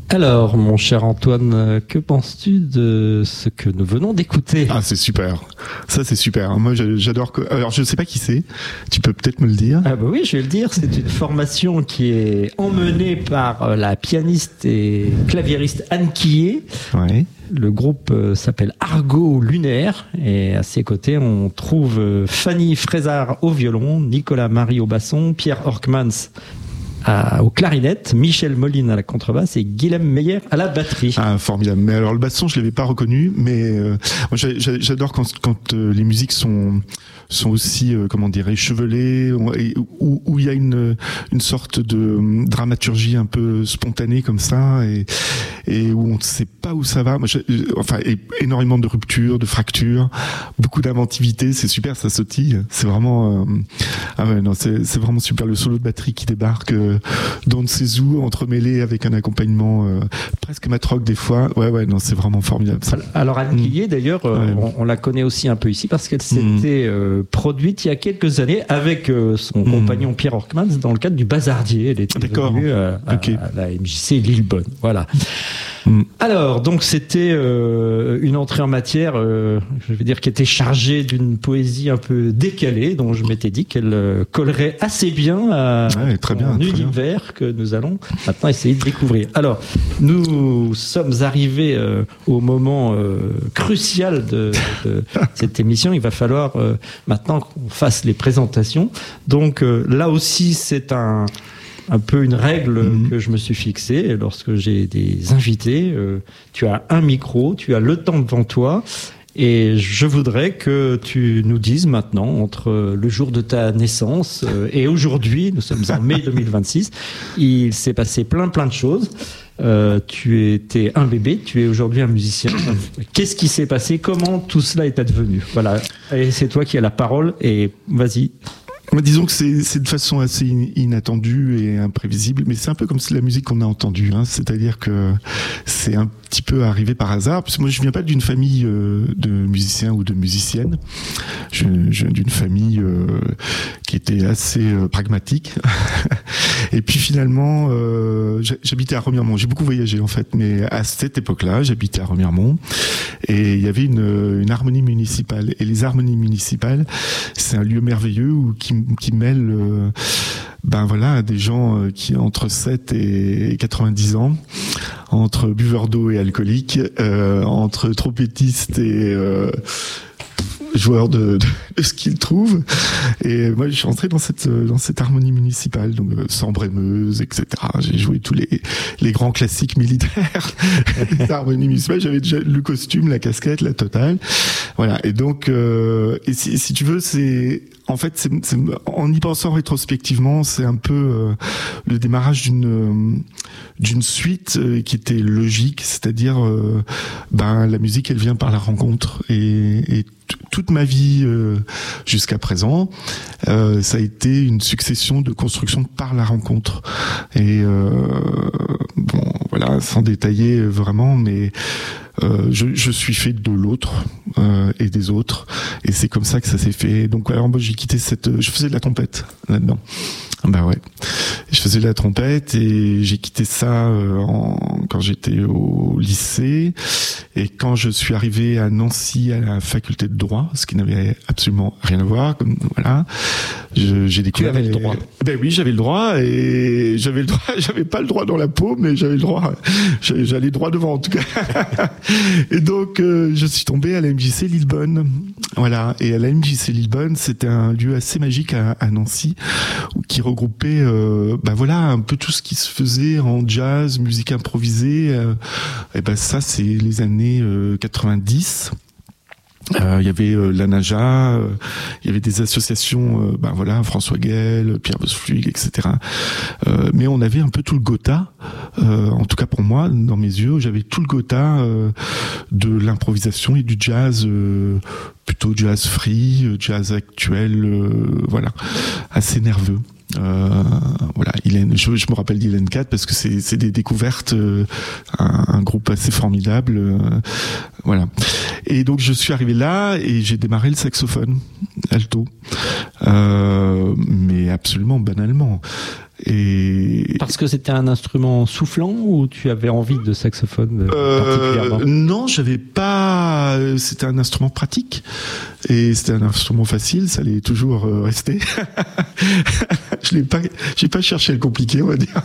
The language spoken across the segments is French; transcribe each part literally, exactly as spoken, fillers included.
Alors, mon cher Antoine, que penses-tu de ce que nous venons d'écouter ? Ah, c'est super. Ça, c'est super. Moi, j'adore. Que... Alors, je ne sais pas qui c'est. Tu peux peut-être me le dire. Ah bah oui, je vais le dire. C'est une formation qui est emmenée par la pianiste et claviériste Anne Quillet. Ouais. Le groupe s'appelle Argot Lunaire et à ses côtés, on trouve Fanny Frézard au violon, Nicolas Marie au basson, Pierre Horkmans À, aux clarinettes, Michel Moline à la contrebasse et Guilhem Meyer à la batterie. Ah, formidable. Mais alors le basson, je l'avais pas reconnu, mais euh, moi j'adore quand, quand euh, les musiques sont sont aussi euh, comment dire échevelées, où où il y a une une sorte de dramaturgie un peu spontanée comme ça et et où on ne sait pas où ça va. Moi, je, enfin, énormément de ruptures, de fractures, beaucoup d'inventivité. C'est super, ça sautille. C'est vraiment euh, ah ouais non, c'est c'est vraiment super. Le solo de batterie qui débarque euh, dans ne sais où, entremêlé avec un accompagnement euh, presque matrock des fois. Ouais ouais non, c'est vraiment formidable. Ça. Alors Anne Quillet, mmh. d'ailleurs, euh, ouais. on, on la connaît aussi un peu ici parce qu'elle s'était mmh. euh, produite il y a quelques années avec euh, son mmh. compagnon Pierre Horkmans dans le cadre du Bazardier. Elle était venue à, à, okay. à la M J C Lillebonne. Voilà. Mmh. Alors, donc c'était euh, une entrée en matière, euh, je vais dire, qui était chargée d'une poésie un peu décalée, dont je m'étais dit qu'elle euh, collerait assez bien à ouais, très bien, un univers bien. Que nous allons maintenant essayer de découvrir. Alors, nous sommes arrivés euh, au moment euh, crucial de, de cette émission. Il va falloir euh, maintenant qu'on fasse les présentations. Donc euh, là aussi, c'est un... un peu une règle mmh. que je me suis fixée lorsque j'ai des invités. Euh, tu as un micro, tu as le temps devant toi et je voudrais que tu nous dises maintenant, entre le jour de ta naissance euh, et aujourd'hui, nous sommes en mai deux mille vingt-six, il s'est passé plein plein de choses. Euh, tu étais un bébé, tu es aujourd'hui un musicien. Qu'est-ce qui s'est passé ? Comment tout cela est advenu ? Voilà, et c'est toi qui as la parole et vas-y. Moi, disons que c'est, c'est de façon assez inattendue et imprévisible, mais c'est un peu comme la musique qu'on a entendue, hein. C'est-à-dire que c'est un petit peu arrivé par hasard, parce que moi je viens pas d'une famille euh, de musiciens ou de musiciennes, je, je viens d'une famille euh, qui était assez euh, pragmatique, et puis finalement euh, j'habitais à Remiremont, j'ai beaucoup voyagé en fait, mais à cette époque-là j'habitais à Remiremont, et il y avait une, une harmonie municipale, et les harmonies municipales, c'est un lieu merveilleux où, qui qui mêle euh, ben voilà des gens euh, qui entre sept et quatre-vingt-dix ans, entre buveurs d'eau et alcooliques, euh, entre trompettistes et euh, joueurs de, de, de ce qu'ils trouvent. Et moi, je suis entré dans cette dans cette harmonie municipale, donc euh, Sambre-et-Meuse, et cetera. J'ai joué tous les les grands classiques militaires. Les harmonies municipales, j'avais déjà le costume, la casquette, la totale. Voilà. Et donc, euh, et si, si tu veux, c'est en fait, c'est, c'est, en y pensant rétrospectivement, c'est un peu euh, le démarrage d'une euh, d'une suite euh, qui était logique, c'est-à-dire, euh, ben la musique, elle vient par la rencontre, et, et t- toute ma vie euh, jusqu'à présent, euh, ça a été une succession de constructions par la rencontre. Et euh, bon, voilà, sans détailler vraiment, mais Euh, je, je suis fait de l'autre euh, et des autres, et c'est comme ça que ça s'est fait. Donc alors moi j'ai quitté cette, je faisais de la trompette là-dedans. Bah ouais, je faisais de la trompette et j'ai quitté ça euh, en, quand j'étais au lycée, et quand je suis arrivé à Nancy à la faculté de droit, ce qui n'avait absolument rien à voir, comme voilà, je, j'ai découvert. Tu avais le droit. Ben oui, j'avais le droit, et j'avais le droit, j'avais pas le droit dans la peau, mais j'avais le droit, j'allais droit devant en tout cas. Et donc euh, je suis tombé à la M J C Lillebonne, voilà. Et à la M J C Lillebonne, c'était un lieu assez magique à, à Nancy, qui regroupait, euh, ben voilà, un peu tout ce qui se faisait en jazz, musique improvisée. Euh, et ben ça, c'est les années euh, quatre-vingt-dix. Il euh, y avait euh, l'ANAJA, il euh, y avait des associations, euh, ben voilà, François Guel, Pierre Bosflug, et cetera. Euh, mais on avait un peu tout le Gotha, euh, en tout cas pour moi, dans mes yeux, j'avais tout le Gotha euh, de l'improvisation et du jazz, euh, plutôt jazz free, jazz actuel, euh, voilà, assez nerveux. Euh, voilà, Hélène, je, je me rappelle d'Hélène quatre parce que c'est, c'est des découvertes, euh, un, un groupe assez formidable, euh, voilà. Et donc je suis arrivé là et j'ai démarré le saxophone alto, euh, mais absolument banalement. Et parce que c'était un instrument soufflant ou tu avais envie de saxophone euh, particulièrement ? Non, j'avais pas. C'était un instrument pratique et c'était un instrument facile. Ça allait toujours rester. Je l'ai pas. J'ai pas cherché à le compliquer, on va dire.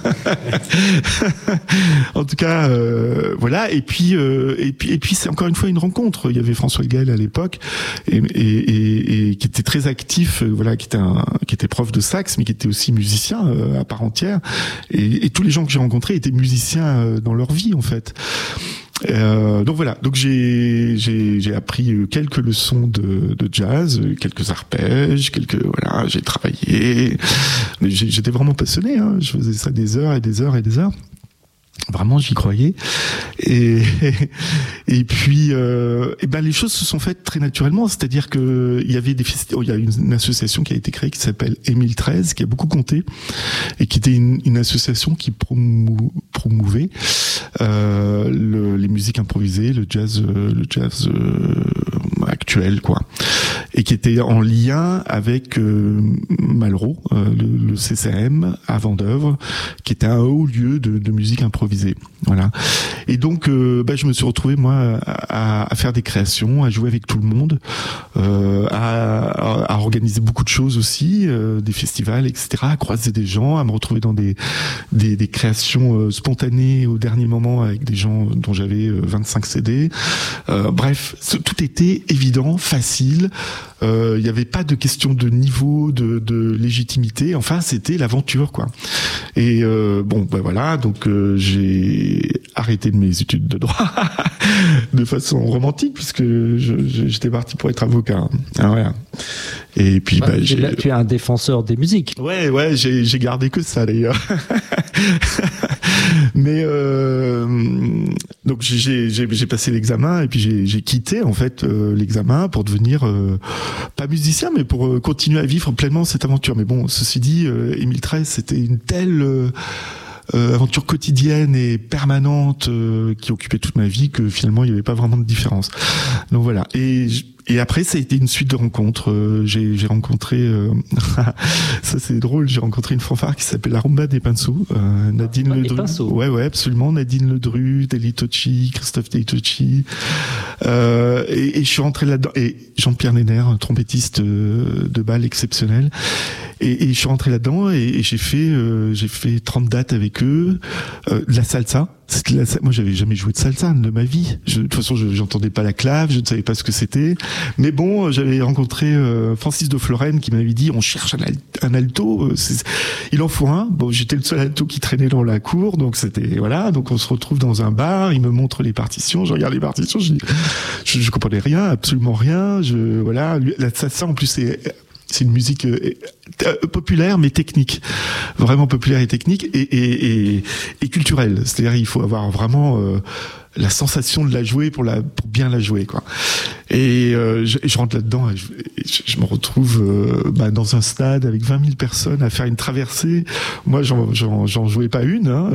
En tout cas, euh, voilà. Et puis, euh, et puis, et puis, c'est encore une fois une rencontre. Il y avait François Gaël à l'époque et, et, et, et qui était très actif. Voilà, qui était un, qui était prof de sax, mais qui était aussi musicien. Euh, à part entière, et, et tous les gens que j'ai rencontrés étaient musiciens dans leur vie en fait. Euh, donc voilà, donc j'ai j'ai j'ai appris quelques leçons de, de jazz, quelques arpèges, quelques voilà, j'ai travaillé, mais j'étais vraiment passionné, hein. Je faisais ça des heures et des heures et des heures. Vraiment, j'y croyais. Et, et puis, euh, et ben, les choses se sont faites très naturellement. C'est-à-dire que il y avait des festi- oh, il y a une, une association qui a été créée qui s'appelle Émile treize, qui a beaucoup compté et qui était une, une association qui promou- promouvait euh, le, les musiques improvisées, le jazz, euh, le jazz euh, actuel, quoi, et qui était en lien avec euh, Malraux, euh, le, le C C M à Vendeuvre, qui était un haut lieu de, de musique improvisée. Voilà. Et donc, euh, bah, je me suis retrouvé moi à, à faire des créations, à jouer avec tout le monde, euh, à, à organiser beaucoup de choses aussi, euh, des festivals, et cetera, à croiser des gens, à me retrouver dans des des, des créations euh, spontanées au dernier moment avec des gens dont j'avais euh, vingt-cinq C D. Euh, bref, tout était évident, facile. Il euh, n'y avait pas de question de niveau, de, de légitimité. Enfin, c'était l'aventure, quoi. Et euh, bon, ben voilà. Donc, euh, j'ai arrêté de mes études de droit de façon romantique, puisque je, je, j'étais parti pour être avocat. Ah, voilà. Et puis, bah, bah, j'ai... Là, tu es un défenseur des musiques. Ouais, ouais, j'ai, j'ai gardé que ça d'ailleurs. Mais euh, donc j'ai, j'ai, j'ai passé l'examen et puis j'ai, j'ai quitté en fait euh, l'examen pour devenir euh, pas musicien, mais pour euh, continuer à vivre pleinement cette aventure. Mais bon, ceci dit, euh, Émile treize, c'était une telle euh, Euh, aventure quotidienne et permanente euh, qui occupait toute ma vie que finalement il n'y avait pas vraiment de différence. Donc voilà. Et et après ça a été une suite de rencontres. Euh, j'ai j'ai rencontré euh, ça c'est drôle. J'ai rencontré une fanfare qui s'appelle la Rumba des Pinceaux. Euh, Nadine ah, Ledru. Ouais ouais absolument. Nadine Ledru, Deli Tocci, Christophe Deli Tocci. Euh, et, et je suis rentré là-dedans. Et Jean-Pierre Nenner, un trompettiste euh, de bal exceptionnel. Et, et je suis rentré là-dedans et, et j'ai fait euh, j'ai fait trente dates avec eux, euh, de la salsa. C'était la, moi, j'avais jamais joué de salsa de ma vie. Je, de toute façon, je j'entendais pas la clave, je ne savais pas ce que c'était. Mais bon, j'avais rencontré euh, Francis de Florenne qui m'avait dit on cherche un, al- un alto. C'est, il en faut un. Bon, j'étais le seul alto qui traînait dans la cour, donc c'était voilà. Donc on se retrouve dans un bar. Il me montre les partitions. Je regarde les partitions. Je dis, je, je comprenais rien, absolument rien. Je voilà. La salsa en plus c'est C'est une musique euh, euh, populaire mais technique, vraiment populaire et technique et, et, et, et culturelle. C'est-à-dire il faut avoir vraiment euh, la sensation de la jouer pour la pour bien la jouer, quoi. Et euh, je, je rentre là-dedans et je, et je me retrouve euh, bah, dans un stade avec vingt mille personnes à faire une traversée. Moi j'en j'en, j'en jouais pas une, hein.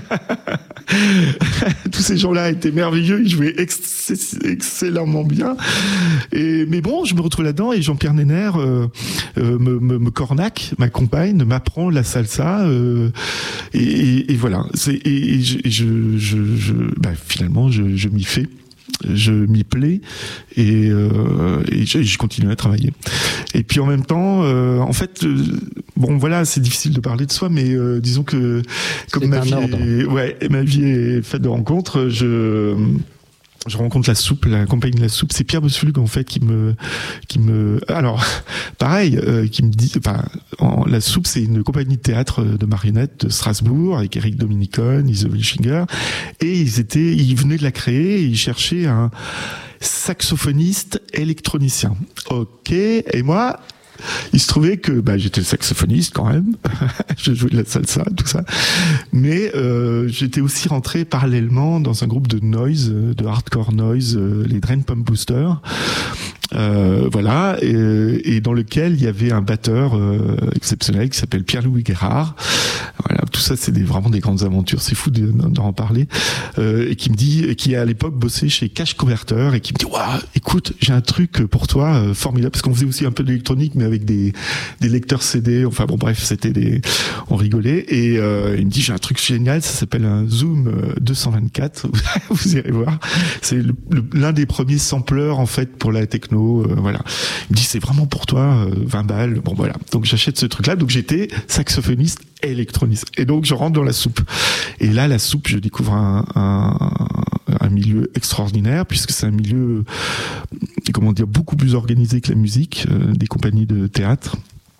Tous ces gens-là étaient merveilleux, ils jouaient ex- excellemment bien. Et mais bon, je me retrouve là-dedans et Jean-Pierre Nenner euh, euh, me, me, me cornaque, m'accompagne, m'apprend la salsa euh, et, et, et voilà. C'est, et, et je, je, je, je bah, finalement, je, je m'y fais. Je m'y plais et, euh, et je, je continue à travailler. Et puis en même temps, euh, en fait, euh, bon voilà, c'est difficile de parler de soi, mais euh, disons que comme c'est ma vie, est, ouais, ma vie est faite de rencontres, je je rencontre la soupe, la compagnie de la soupe. C'est Pierre Bossulug en fait qui me, qui me. Alors, pareil, euh, qui me dit. Enfin, en, la soupe, c'est une compagnie de théâtre de marionnettes de Strasbourg avec Eric Dominicone, Isabelle Schinger, et ils étaient, ils venaient de la créer, et ils cherchaient un saxophoniste électronicien. Ok, et moi. Il se trouvait que bah, j'étais saxophoniste quand même, je jouais de la salsa, tout ça, mais euh, j'étais aussi rentré parallèlement dans un groupe de noise, de hardcore noise, euh, les Drain Pump Boosters, Euh, voilà, et, et dans lequel il y avait un batteur euh, exceptionnel qui s'appelle Pierre-Louis Guérard. Voilà, tout ça, c'est des, vraiment des grandes aventures. C'est fou d'en parler. Euh, et qui me dit, et qui à l'époque bossait chez Cash Converter, et qui me dit, waouh, écoute, j'ai un truc pour toi euh, formidable, parce qu'on faisait aussi un peu d'électronique, mais avec des des lecteurs C D. Enfin bon, bref, c'était des, on rigolait. Et euh, il me dit, j'ai un truc génial, ça s'appelle un Zoom deux cent vingt-quatre. Vous irez voir. C'est le, le, l'un des premiers sampleurs en fait pour la techno. Euh, voilà. Il me dit c'est vraiment pour toi, euh, vingt balles. Bon voilà. Donc j'achète ce truc-là. Donc j'étais saxophoniste et électroniste. Et donc je rentre dans la soupe. Et là la soupe, je découvre un, un, un milieu extraordinaire puisque c'est un milieu, comment dire, beaucoup plus organisé que la musique, euh, des compagnies de théâtre.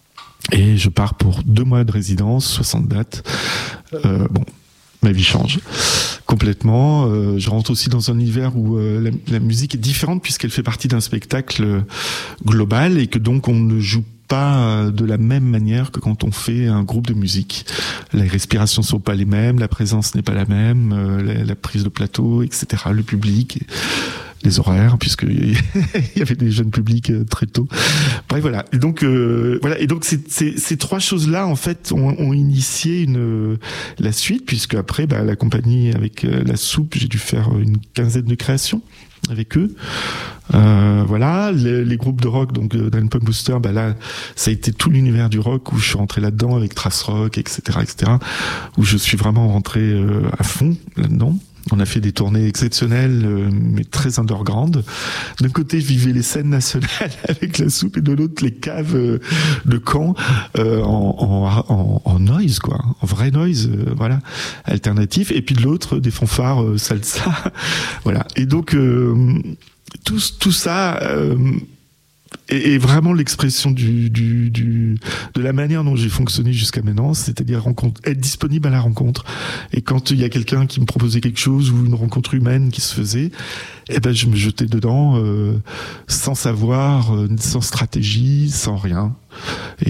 Et je pars pour deux mois de résidence, soixante dates. Euh, bon. Ma vie change complètement. Euh, je rentre aussi dans un univers où euh, la, la musique est différente puisqu'elle fait partie d'un spectacle global et que donc on ne joue pas de la même manière que quand on fait un groupe de musique. Les respirations sont pas les mêmes, la présence n'est pas la même, euh, la, la prise de plateau, et cetera. Le public. Et les horaires, puisque il y avait des jeunes publics très tôt. Bref, voilà. Et donc, euh, voilà. Et donc, c'est, c'est, ces trois choses-là, en fait, ont, ont initié une la suite, puisque après, bah, la compagnie avec euh, la soupe, j'ai dû faire une quinzaine de créations avec eux. Euh, voilà, les, les groupes de rock, donc euh, Dan Pump Booster, bah là, ça a été tout l'univers du rock où je suis rentré là-dedans avec Trace Rock, et cetera, et cetera, où je suis vraiment rentré euh, à fond là-dedans. On a fait des tournées exceptionnelles, euh, mais très underground. D'un côté, je vivais les scènes nationales avec la soupe, et de l'autre, les caves euh, de Caen euh, en, en, en, en noise, quoi, en vrai noise, euh, voilà, alternatif. Et puis de l'autre, des fanfares euh, salsa, voilà. Et donc euh, tout, tout ça. Euh, Et, et vraiment l'expression du, du, du, de la manière dont j'ai fonctionné jusqu'à maintenant, c'est-à-dire rencontre, être disponible à la rencontre. Et quand il y a quelqu'un qui me proposait quelque chose ou une rencontre humaine qui se faisait, eh ben je me jetais dedans euh, sans savoir, euh, sans stratégie, sans rien. Et,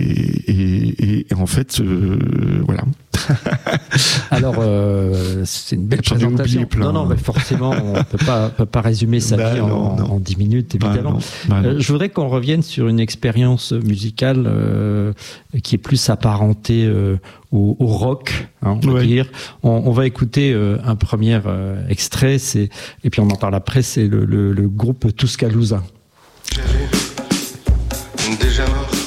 et, et en fait, euh, voilà. Alors, euh, c'est une belle J'en ai présentation. oublié plein. Non, non, mais forcément, on ne peut pas, peut pas résumer sa bah vie non, en, non. en dix minutes, évidemment. Bah non, bah non. Euh, je voudrais qu'on revienne sur une expérience musicale euh, qui est plus apparentée euh, au, au rock, hein, on va Ouais. dire. On, on va écouter euh, un premier euh, extrait, c'est, et puis on en parle après, c'est le, le, le groupe Tuscaloosa. J'avais déjà mort.